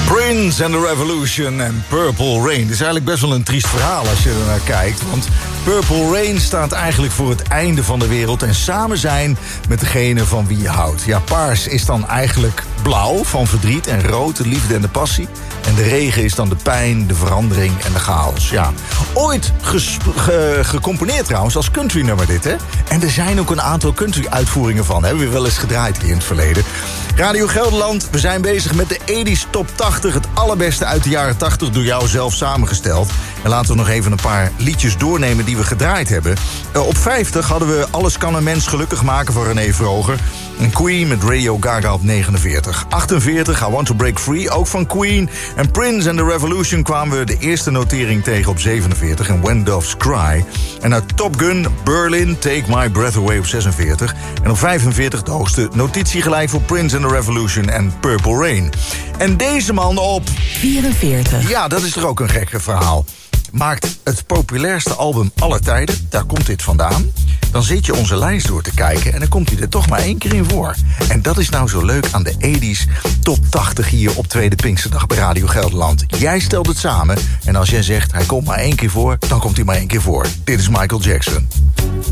Prince and the Revolution en Purple Rain. Het is eigenlijk best wel een triest verhaal als je er naar kijkt. Want Purple Rain staat eigenlijk voor het einde van de wereld en samen zijn met degene van wie je houdt. Ja, paars is dan eigenlijk blauw van verdriet en rood de liefde en de passie. En de regen is dan de pijn, de verandering en de chaos. Ja, ooit gecomponeerd trouwens als countrynummer dit, hè? En er zijn ook een aantal country-uitvoeringen van. Hebben we wel eens gedraaid hier in het verleden. Radio Gelderland, we zijn bezig met de 80s Top 80. Het allerbeste uit de jaren 80 door jou zelf samengesteld. En laten we nog even een paar liedjes doornemen die we gedraaid hebben. Op 50 hadden we Alles kan een mens gelukkig maken van René Vroger. En Queen met Radio Gaga op 49. 48, I Want to Break Free, ook van Queen. En Prince and the Revolution kwamen we de eerste notering tegen op 47. En When Doves Cry. En uit Top Gun, Berlin, Take My Breath Away op 46. En op 45 de hoogste notitie gelijk voor Prince and the Revolution en Purple Rain. En deze man op 44. Ja, dat is toch ook een gekke verhaal. Maakt het populairste album aller tijden, daar komt dit vandaan. Dan zit je onze lijst door te kijken en dan komt hij er toch maar 1 keer in voor. En dat is nou zo leuk aan de 80s Top 80 hier op Tweede Pinksterdag bij Radio Gelderland. Jij stelt het samen en als jij zegt hij komt maar 1 keer voor, dan komt hij maar 1 keer voor. Dit is Michael Jackson.